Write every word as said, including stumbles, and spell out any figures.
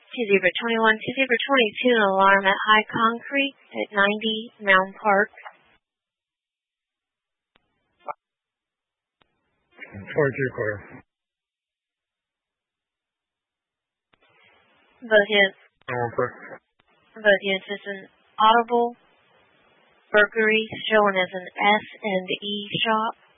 Two zero twenty-one, two zero twenty-two, an alarm at High Concrete at ninety Mound Park. forty-two clear. Vote yes. Vote yes is an audible burglary showing as an S and E shop.